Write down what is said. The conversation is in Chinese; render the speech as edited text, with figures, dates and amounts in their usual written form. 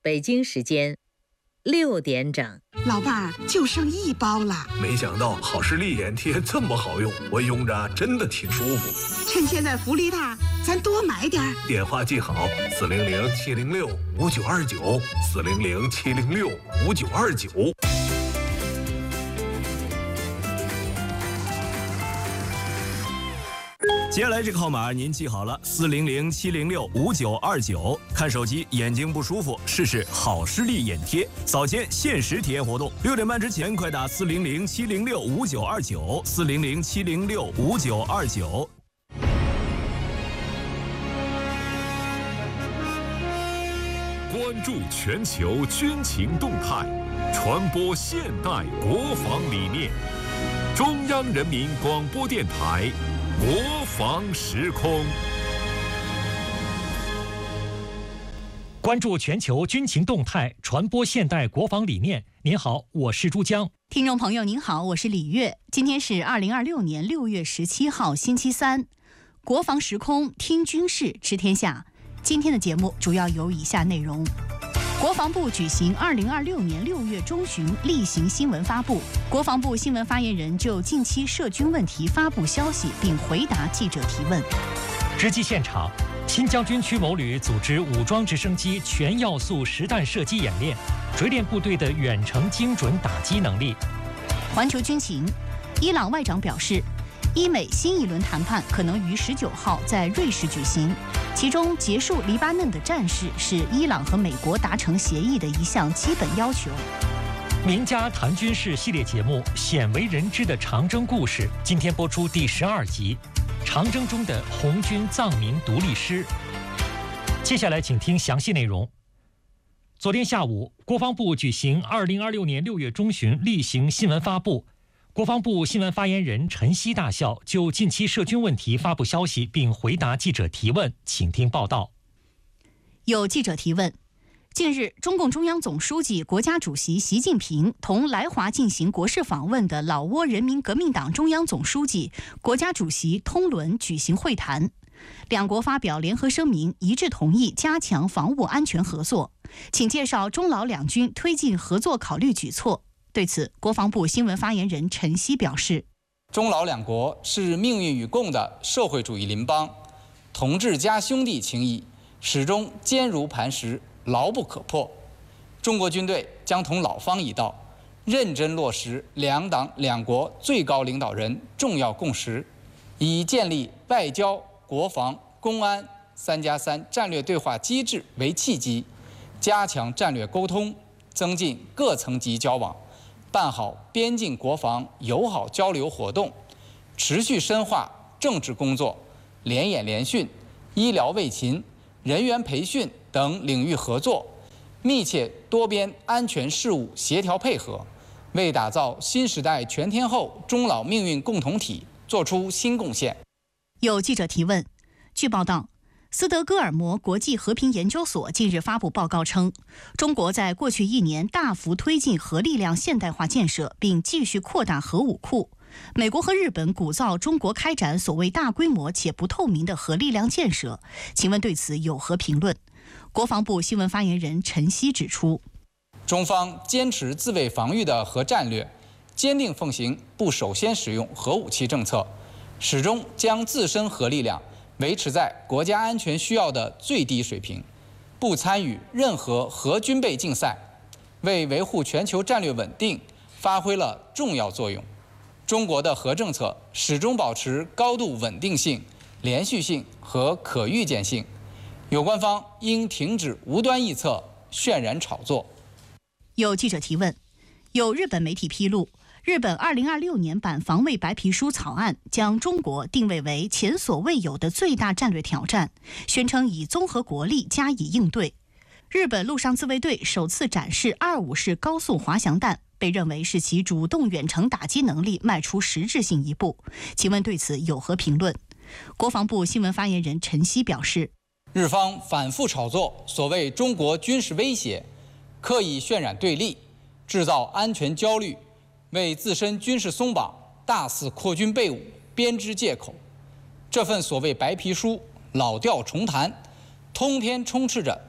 北京时间6点整。 老伴儿，就剩1包了。 没想到好视力眼贴这么好用，我用着真的挺舒服。 趁现在福利大，咱多买点儿。 电话记好：400-706-5929，400-706-5929。 接下来这个号码您记好了，400-706-5929。看手机眼睛不舒服，试试好视力眼贴，早间限时体验活动，6点半之前快打400-706-5929，400-706-5929。 关注全球军情动态，传播现代国防理念。中央人民广播电台国防时空。 关注全球军情动态，传播现代国防理念。您好，我是珠江。 听众朋友您好，我是李月。今天是2026年6月17号星期三，国防时空听军事知天下。今天的节目主要有以下内容：国防部举行2026年6月中旬例行新闻发布，国防部新闻发言人就近期涉军问题发布消息，并回答记者提问。 直击现场，新疆军区某旅组织武装直升机全要素实弹射击演练，锤炼部队的远程精准打击能力。 环球军情，伊朗外长表示，伊美新一轮谈判可能于19号在瑞士举行，其中结束黎巴嫩的战事是伊朗和美国达成协议的一项基本要求。 名家谈军事系列节目《鲜为人知的长征故事》今天播出第12集，长征中的红军藏民独立师。接下来请听详细内容。昨天下午，国防部举行2026年6月中旬例行新闻发布，国防部新闻发言人陈希大校就近期涉军问题发布消息，并回答记者提问，请听报道。 有记者提问：近日，中共中央总书记、国家主席习近平同来华进行国事访问的老挝人民革命党中央总书记、国家主席通伦举行会谈，两国发表联合声明，一致同意加强防务安全合作。请介绍中老两军推进合作考虑举措。对此，国防部新闻发言人陈希表示， 中老两国是命运与共的社会主义邻邦，同志加兄弟情谊始终坚如磐石，牢不可破。中国军队将同老方一道，认真落实两党两国最高领导人重要共识，以建立外交、国防、公安3+3战略对话机制为契机，加强战略沟通，增进各层级交往，办好边境国防友好交流活动，持续深化政治工作、联演联训、医疗卫勤、人员培训等领域合作，密切多边安全事务协调配合，为打造新时代全天候中老命运共同体作出新贡献。 有记者提问，据报道，斯德哥尔摩国际和平研究所近日发布报告称，中国在过去1年大幅推进核力量现代化建设，并继续扩大核武库。美国和日本鼓噪中国开展所谓大规模且不透明的核力量建设，请问对此有何评论？国防部新闻发言人陈希指出， 中方坚持自卫防御的核战略，坚定奉行不首先使用核武器政策，始终将自身核力量维持在国家安全需要的最低水平，不参与任何核军备竞赛，为维护全球战略稳定发挥了重要作用。中国的核政策始终保持高度稳定性、连续性和可预见性，有关方应停止无端臆测、渲染炒作。 有记者提问，有日本媒体披露，日本2026年版防卫白皮书草案将中国定位为前所未有的最大战略挑战，宣称以综合国力加以应对。日本陆上自卫队首次展示25式高速滑翔弹，被认为是其主动远程打击能力迈出实质性一步。请问对此有何评论？国防部新闻发言人陈希表示， 日方反复炒作所谓中国军事威胁，刻意渲染对立，制造安全焦虑，为自身军事松绑、大肆扩军备武编织借口。这份所谓白皮书老调重弹，通篇充斥着